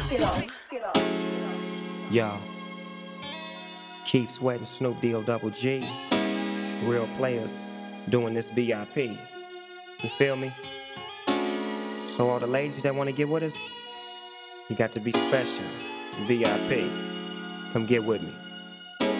Yo, Keith Sweat and Snoop D-O double G, real players doing this VIP. You feel me? So all the ladies that want to get with us, you got to be special. VIP. Come get with me.